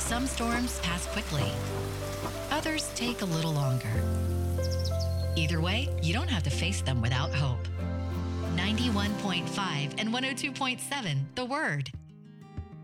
Some storms pass quickly. Others take a little longer. Either way, you don't have to face them without hope. 91.5 and 102.7, The Word.